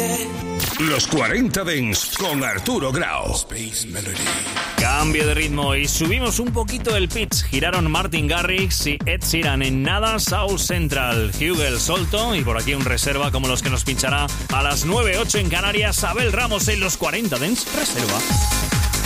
Los 40 Dance con Arturo Grau. Space Melody. Cambio de ritmo y subimos un poquito el pitch. Giraron Martin Garrix y Ed Sheeran en nada. Soul Central, Hugel Solto y por aquí un reserva como los que nos pinchará a las 9:08 en Canarias. Abel Ramos en los 40 Dance Reserva.